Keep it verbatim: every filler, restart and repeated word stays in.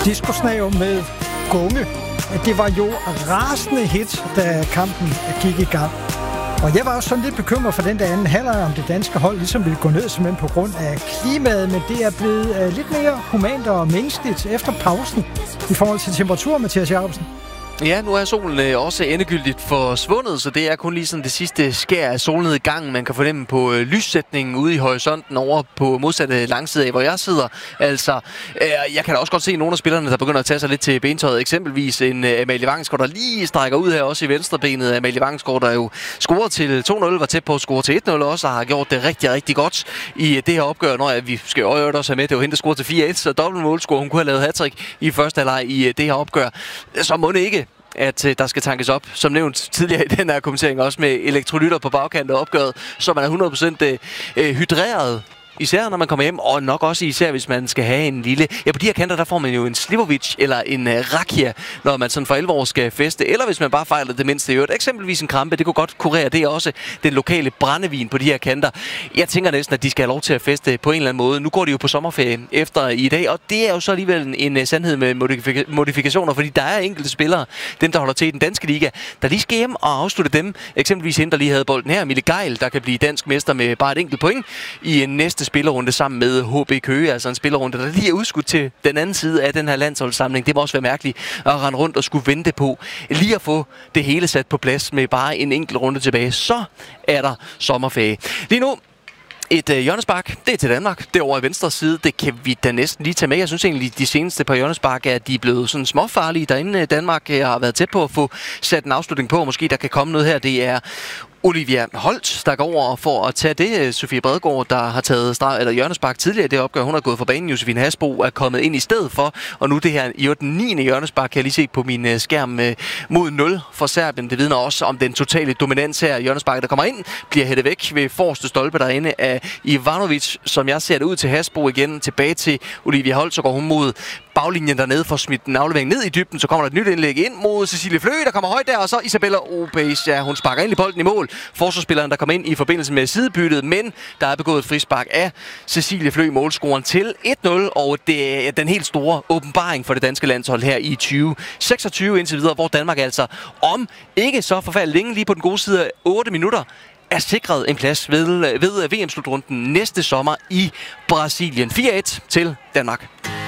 Disco-snav med Gunge. Det var jo rasende hit, da kampen gik i gang. Og jeg var også sådan lidt bekymret for den der anden halvleg, om det danske hold ligesom ville gå ned simpelthen på grund af klimaet, men det er blevet uh, lidt mere humant og menneskeligt efter pausen i forhold til temperatur, Mathias Jacobsen. Ja, nu er solen øh, også endegyldigt forsvundet, så det er kun lige sådan det sidste skær af solnedgangen, man kan fornemme på øh, lyssætningen ude i horisonten over på modsatte langside af, hvor jeg sidder. Altså, øh, jeg kan da også godt se nogle af spillerne, der begynder at tage sig lidt til bentøjet. Eksempelvis en øh, Amalie Vangsgaard, der lige strækker ud her også i venstrebenet. Amalie Vangsgaard, der jo scorer til to nul, var tæt på at score til et nul også, og har gjort det rigtig, rigtig godt i det her opgør. Når vi skal jo også have med, det var hende, der scorede til fire et, så dobbelt målscore. Hun kunne have lavet hattrick i første halvleg i det her opgør. Så må det ikke, at øh, der skal tankes op, som nævnt tidligere i den her kommentering, også med elektrolytter på bagkant af opgøret, så man er hundrede procent øh, hydreret. Især når man kommer hjem, og nok også især hvis man skal have en lille... Ja, på de her kanter, der får man jo en Slivovic eller en uh, Rakia, når man sådan for alvor skal feste. Eller hvis man bare fejler det mindste i øvrigt. Eksempelvis en krampe, det kunne godt kurere. Det er også den lokale brændevin på de her kanter. Jeg tænker næsten, at de skal have lov til at feste på en eller anden måde. Nu går de jo på sommerferie efter i dag, og det er jo så alligevel en, en uh, sandhed med modifika- modifikationer, fordi der er enkelte spillere, dem der holder til i den danske liga, der lige skal hjem og afslutte dem. Eksempelvis hende, der lige havde bolden her, Mille Geil, der kan blive dansk mester med bare et enkelt point i en næste spillerunde sammen med H B Køge, altså en spillerunde, der lige er udskudt til den anden side af den her landsholdssamling. Det må også være mærkeligt at rende rundt og skulle vente på lige at få det hele sat på plads med bare en enkelt runde tilbage. Så er der sommerferie. Lige nu et øh, hjørnespark, det er til Danmark. Det er over i venstre side, det kan vi da næsten lige tage med. Jeg synes egentlig, de seneste par hjørnespark er, at de er blevet sådan småfarlige derinde. Danmark øh, har været tæt på at få sat en afslutning på, og måske der kan komme noget her. Det er Olivia Holt, der går over for at tage det. Sofie Bredegaard, der har taget streg, eller hjørnespark tidligere i det opgør, hun har gået for banen. Josefine Hasbro er kommet ind i stedet for, og nu det her i den niende hjørnespark kan jeg lige se på min skærm mod nul for Serbien. Det vidner også om den totale dominans her. Hjørnesparket, der kommer ind, bliver hættet væk ved forreste stolpe derinde af Ivanovic, som jeg ser det ud til Hasbro igen. Tilbage til Olivia Holt, så går hun mod baglinjen dernede for smidt en aflevering ned i dybden. Så kommer der et nyt indlæg ind mod Cecilie Flø, der kommer højt der, og så Isabella Opes. Ja, hun sparker ind i bolden i mål. Forsvarsspilleren, der kommer ind i forbindelse med sidebyttet, men der er begået et frispark af Cecilie Flø, målscoren til et nul, og det er den helt store åbenbaring for det danske landshold her i tyve seksogtyve indtil videre, hvor Danmark altså om ikke så forfærdeligt længe, lige på den gode side af otte minutter, er sikret en plads ved, ved V M-slutrunden næste sommer i Brasilien. fire et til Danmark.